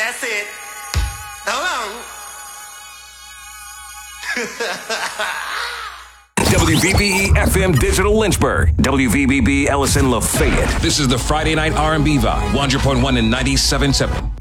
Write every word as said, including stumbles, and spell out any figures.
That's it. Hold on. W V B E F M Digital Lynchburg. W V B B Ellison Lafayette. This is the Friday Night R and B Vibe. one hundred point one and ninety-seven point seven.